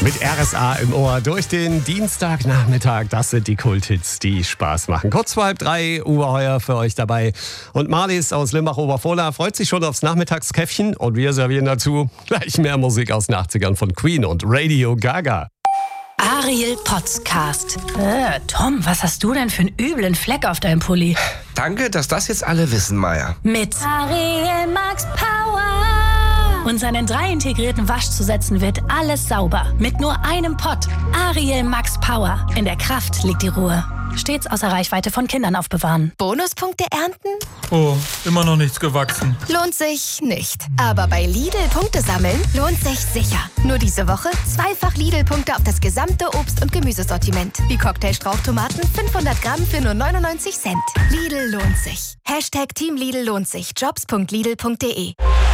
Mit RSA im Ohr durch den Dienstagnachmittag. Das sind die Kulthits, die Spaß machen. Kurz vor 2:30, Uwe Heuer für euch dabei. Und Marlies aus Limbach-Oberfohla freut sich schon aufs Nachmittagskäffchen. Und wir servieren dazu gleich mehr Musik aus den 80ern von Queen und Radio Gaga. Ariel Podcast. Tom, was hast du denn für einen üblen Fleck auf deinem Pulli? Danke, dass das jetzt alle wissen, Maya. Mit Ariel Max Power. Und seinen 3 integrierten Waschzusätzen wird alles sauber. Mit nur einem Pott. Ariel Max Power. In der Kraft liegt die Ruhe. Stets außer Reichweite von Kindern aufbewahren. Bonuspunkte ernten? Oh, immer noch nichts gewachsen. Lohnt sich nicht. Aber bei Lidl Punkte sammeln lohnt sich sicher. Nur diese Woche 2-fach Lidl-Punkte auf das gesamte Obst- und Gemüsesortiment. Wie Cocktailstrauchtomaten 500 Gramm für nur 99 Cent. Lidl lohnt sich. #Team Lidl lohnt sich. Jobs.lidl.de.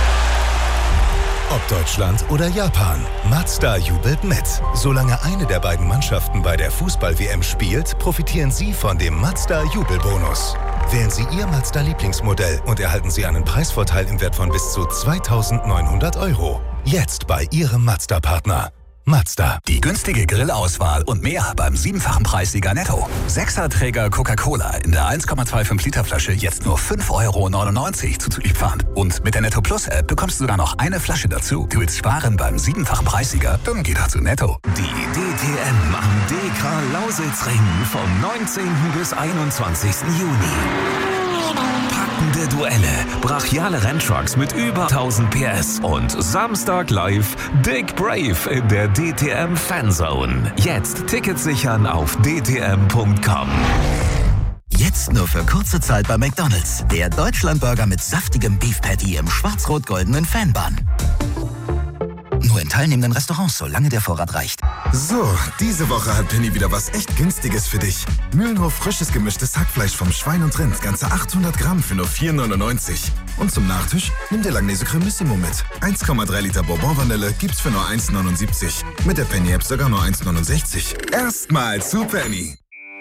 Ob Deutschland oder Japan, Mazda jubelt mit. Solange eine der beiden Mannschaften bei der Fußball-WM spielt, profitieren Sie von dem Mazda-Jubelbonus. Wählen Sie Ihr Mazda-Lieblingsmodell und erhalten Sie einen Preisvorteil im Wert von bis zu 2.900 €. Jetzt bei Ihrem Mazda-Partner. Mazda. Die günstige Grillauswahl und mehr beim 7-fachen Preissieger Netto. 6er-Träger Coca-Cola in der 1,25 Liter Flasche jetzt nur 5,99 € zuzüglich Pfand. Und mit der Netto Plus App bekommst du sogar noch eine Flasche dazu. Du willst sparen beim 7-fachen Preissieger? Dann geh doch zu Netto. Die DTM am DK Lausitzring vom 19. bis 21. Juni. Packende Duelle, brachiale Renntrucks mit über 1000 PS und Samstag live Dick Brave in der DTM Fanzone. Jetzt Tickets sichern auf dtm.com. Jetzt nur für kurze Zeit bei McDonald's. Der Deutschlandburger mit saftigem Beef Patty im schwarz-rot-goldenen Fanbun. Nur in teilnehmenden Restaurants, solange der Vorrat reicht. So, diese Woche hat Penny wieder was echt Günstiges für dich. Mühlenhof frisches gemischtes Hackfleisch vom Schwein und Rind, ganze 800 Gramm für nur 4,99. Und zum Nachtisch nimm dir Langnese Cremissimo mit. 1,3 Liter Bourbon-Vanille gibt's für nur 1,79. Mit der Penny-App sogar nur 1,69. Erstmal zu Penny.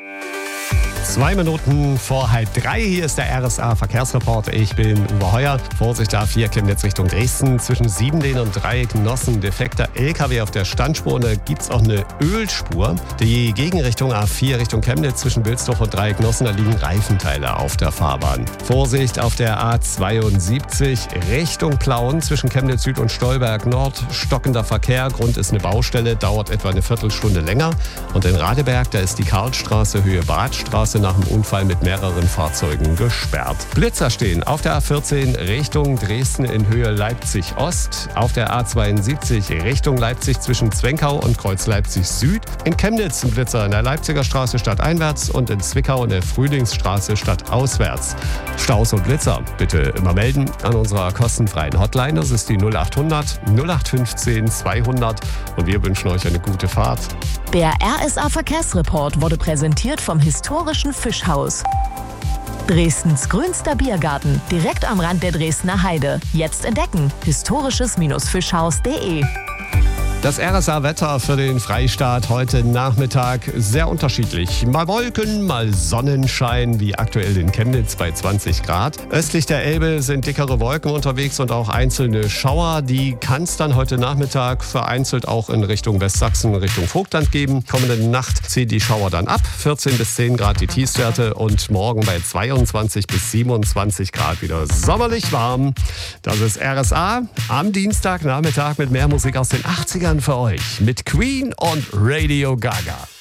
2 Minuten vor 2:30. Hier ist der RSA Verkehrsreport. Ich bin Uwe Heuer. Vorsicht A4 Chemnitz Richtung Dresden. Zwischen Siebenlehn und Dreiecknossen defekter LKW auf der Standspur. Und da gibt es auch eine Ölspur. Die Gegenrichtung A4 Richtung Chemnitz zwischen Bilsdorf und Dreiecknossen. Da liegen Reifenteile auf der Fahrbahn. Vorsicht auf der A72 Richtung Plauen zwischen Chemnitz Süd und Stolberg Nord. Stockender Verkehr. Grund ist eine Baustelle. Dauert etwa eine Viertelstunde länger. Und in Radeberg, da ist die Karlstraße Höhe Badstraße nach dem Unfall mit mehreren Fahrzeugen gesperrt. Blitzer stehen auf der A14 Richtung Dresden in Höhe Leipzig-Ost, auf der A72 Richtung Leipzig zwischen Zwenkau und Kreuz Leipzig Süd, in Chemnitz ein Blitzer in der Leipziger Straße stadteinwärts und in Zwickau in der Frühlingsstraße stadtauswärts. Staus und Blitzer bitte immer melden an unserer kostenfreien Hotline. Das ist die 0800 0815 200 und wir wünschen euch eine gute Fahrt. Der RSA Verkehrsreport wurde präsentiert vom historischen Fischhaus. Dresdens grünster Biergarten, direkt am Rand der Dresdner Heide. Jetzt entdecken: historisches-fischhaus.de. Das RSA-Wetter für den Freistaat heute Nachmittag sehr unterschiedlich. Mal Wolken, mal Sonnenschein, wie aktuell in Chemnitz bei 20 Grad. Östlich der Elbe sind dickere Wolken unterwegs und auch einzelne Schauer. Die kann es dann heute Nachmittag vereinzelt auch in Richtung Westsachsen, Richtung Vogtland geben. Kommende Nacht ziehen die Schauer dann ab. 14 bis 10 Grad die Tiefstwerte und morgen bei 22 bis 27 Grad wieder sommerlich warm. Das ist RSA am Dienstagnachmittag mit mehr Musik aus den 80ern für euch mit Queen und Radio Gaga.